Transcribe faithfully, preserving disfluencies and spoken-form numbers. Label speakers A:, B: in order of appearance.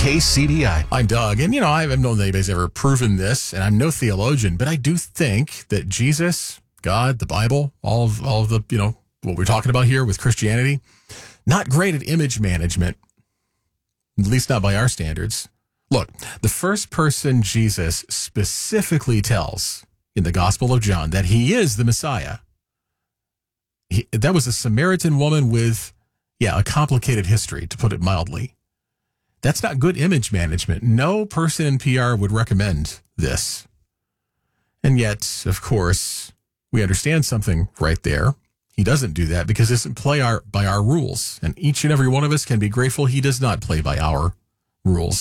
A: K C B I.
B: I'm Doug, and you know, I haven't known that anybody's ever proven this, and I'm no theologian, but I do think that Jesus, God, the Bible, all of all of the, you know, what we're talking about here with Christianity, not great at image management, at least not by our standards. Look, the first person Jesus specifically tells in the Gospel of John that he is the Messiah, he, that was a Samaritan woman with, yeah, a complicated history, to put it mildly. That's not good image management. No person in P R would recommend this. And yet, of course, we understand something right there. He doesn't do that because he doesn't play our, by our rules. And each and every one of us can be grateful he does not play by our rules.